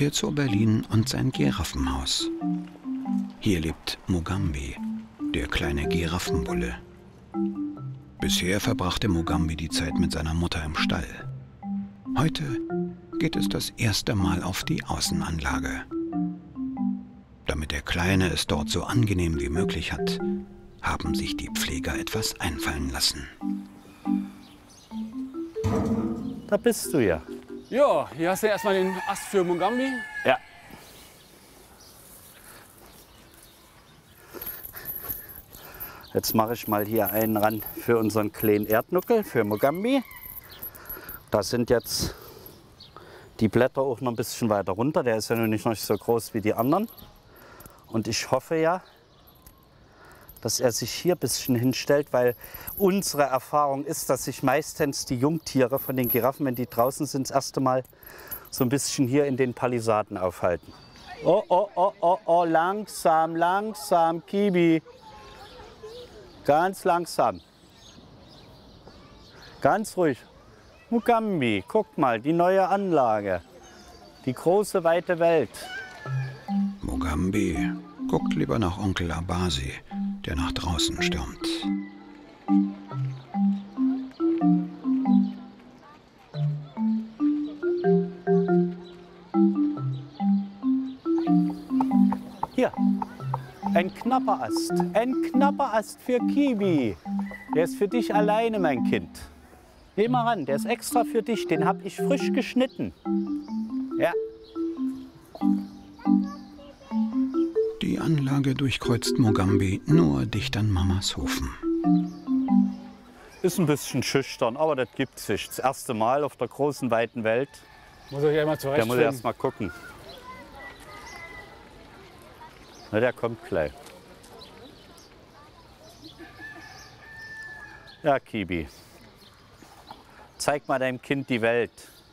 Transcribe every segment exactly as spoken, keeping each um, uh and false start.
der Zoo Berlin und sein Giraffenhaus. Hier lebt Mugambi, der kleine Giraffenbulle. Bisher verbrachte Mugambi die Zeit mit seiner Mutter im Stall. Heute geht es das erste Mal auf die Außenanlage. Damit der Kleine es dort so angenehm wie möglich hat, haben sich die Pfleger etwas einfallen lassen. Da bist du ja. Ja, hier hast du erstmal den Ast für Mugambi. Ja. Jetzt mache ich mal hier einen ran für unseren kleinen Erdnuckel, für Mugambi. Da sind jetzt die Blätter auch noch ein bisschen weiter runter. Der ist ja noch nicht so groß wie die anderen. Und ich hoffe ja, dass er sich hier ein bisschen hinstellt, weil unsere Erfahrung ist, dass sich meistens die Jungtiere von den Giraffen, wenn die draußen sind, das erste Mal so ein bisschen hier in den Palisaden aufhalten. Oh, oh, oh, oh, oh, langsam, langsam, Kibi. Ganz langsam. Ganz ruhig. Mugambi, guck mal, die neue Anlage. Die große, weite Welt. Mugambi guckt lieber nach Onkel Abasi, der nach draußen stürmt. Hier, ein Knapperast. Ein Knapperast für Kibi. Der ist für dich alleine, mein Kind. Geh mal ran, der ist extra für dich. Den habe ich frisch geschnitten. Ja. Die Anlage durchkreuzt Mugambi nur dicht an Mamas Hufen. Ist ein bisschen schüchtern, aber das gibt sich. Das erste Mal auf der großen, weiten Welt. Muss ich einmal Der zurechtfinden. muss erst mal gucken. Na, der kommt gleich. Ja, Kibi. Zeig mal deinem Kind die Welt.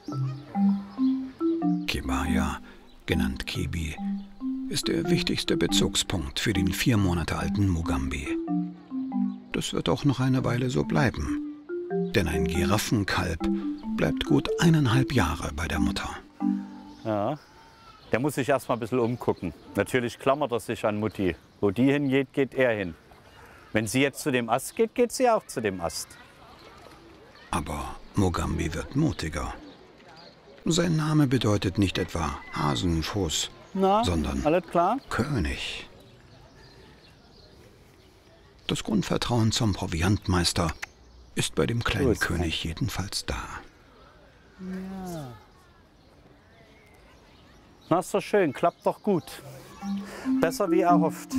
Kebaya, genannt Kibi, ist der wichtigste Bezugspunkt für den vier Monate alten Mugambi. Das wird auch noch eine Weile so bleiben. Denn ein Giraffenkalb bleibt gut eineinhalb Jahre bei der Mutter. Ja, der muss sich erst mal ein bisschen umgucken. Natürlich klammert er sich an Mutti. Wo die hingeht, geht er hin. Wenn sie jetzt zu dem Ast geht, geht sie auch zu dem Ast. Aber Mugambi wird mutiger. Sein Name bedeutet nicht etwa Hasenfuß, Na, sondern alles klar? König. Das Grundvertrauen zum Proviantmeister ist bei dem kleinen Gut. König jedenfalls da. Ja. Na, ist doch schön, klappt doch gut. Besser wie erhofft.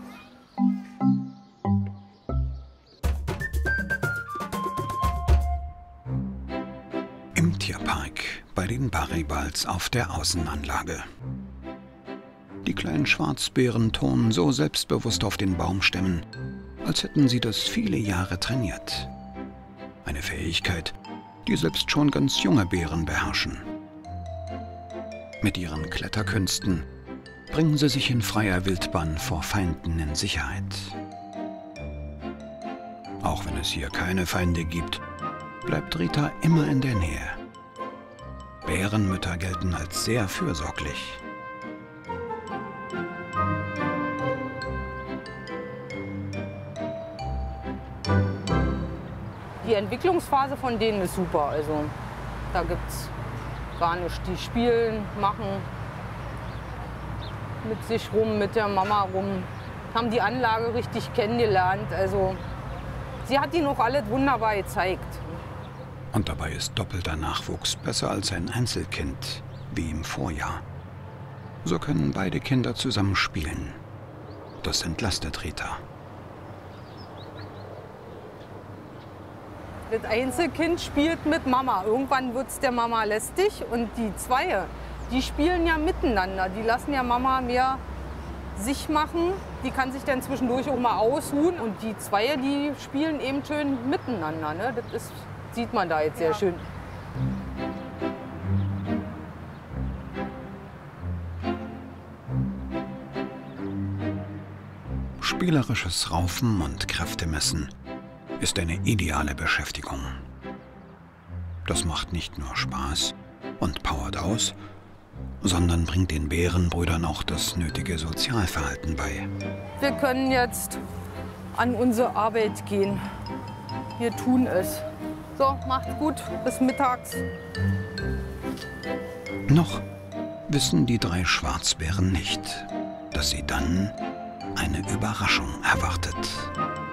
Im Tierpark bei den Baribals auf der Außenanlage. Die kleinen Schwarzbären turnen so selbstbewusst auf den Baumstämmen, als hätten sie das viele Jahre trainiert. Eine Fähigkeit, die selbst schon ganz junge Bären beherrschen. Mit ihren Kletterkünsten bringen sie sich in freier Wildbahn vor Feinden in Sicherheit. Auch wenn es hier keine Feinde gibt, bleibt Rita immer in der Nähe. Bärenmütter gelten als sehr fürsorglich. Die Entwicklungsphase von denen ist super. Also da gibt es gar nichts. Die spielen, machen mit sich rum, mit der Mama rum, haben die Anlage richtig kennengelernt. Also sie hat ihnen auch alles wunderbar gezeigt. Und dabei ist doppelter Nachwuchs besser als ein Einzelkind, wie im Vorjahr. So können beide Kinder zusammen spielen. Das entlastet Rita. Das Einzelkind spielt mit Mama. Irgendwann wird es der Mama lästig. Und die Zweie, die spielen ja miteinander. Die lassen ja Mama mehr sich machen. Die kann sich dann zwischendurch auch mal ausruhen. Und die Zweie, die spielen eben schön miteinander. Ne? Das ist, sieht man da jetzt sehr schön. Spielerisches Raufen und Kräftemessen ist eine ideale sondern bringt den Bärenbrüdern auch das nötige Sozialverhalten bei. Wir können jetzt an unsere Arbeit gehen. Wir tun es. So, macht's gut, bis mittags. Noch wissen die drei Schwarzbären nicht, dass sie dann eine Überraschung erwartet.